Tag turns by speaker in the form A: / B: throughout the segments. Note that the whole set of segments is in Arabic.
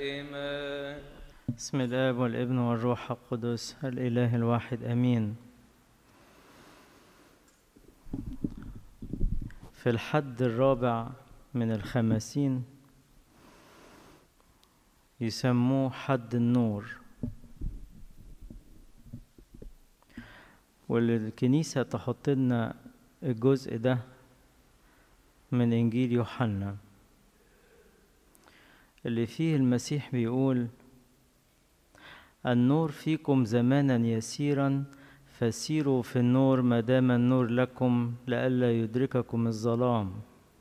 A: بسم الآب والابن والروح القدس الإله الواحد أمين. في الحد الرابع من الخمسين يسموه حد النور، والكنيسة تحط لنا الجزء ده من إنجيل يوحنا اللي فيه المسيح بيقول: النور فيكم زمانا يسيرا فسيروا في النور ما دام النور لكم لئلا يدرككم الظلام.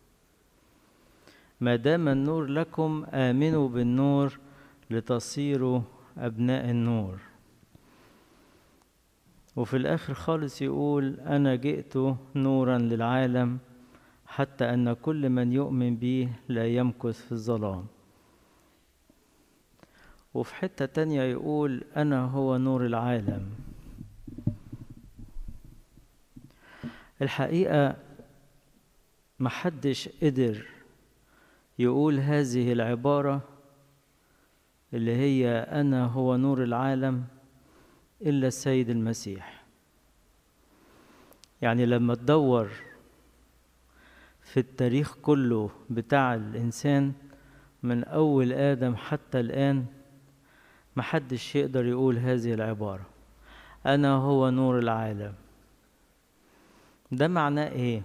A: ما دام النور لكم آمنوا بالنور لتصيروا أبناء النور. وفي الآخر خالص يقول: أنا جئت نورا للعالم حتى أن كل من يؤمن بي لا يمكث في الظلام. وفي حتة تانية يقول: أنا هو نور العالم. الحقيقة محدش قدر يقول هذه العبارة اللي هي أنا هو نور العالم إلا السيد المسيح. يعني لما تدور في التاريخ كله بتاع الإنسان من أول آدم حتى الآن محدش يقدر يقول هذه العبارة أنا هو نور العالم. ده معناه إيه؟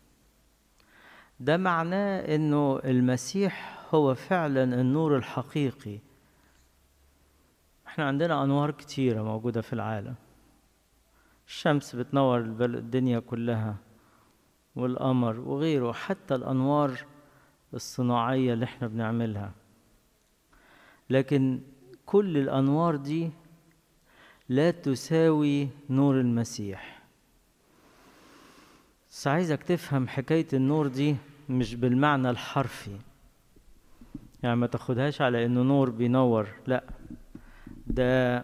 A: ده معناه إنه المسيح هو فعلا النور الحقيقي. احنا عندنا أنوار كتيرة موجودة في العالم، الشمس بتنور الدنيا كلها والقمر وغيره، حتى الأنوار الصناعية اللي احنا بنعملها، لكن كل الأنوار دي لا تساوي نور المسيح. بس عايزك تفهم حكاية النور دي مش بالمعنى الحرفي، يعني ما تاخدهاش على انه نور بينور، لا، ده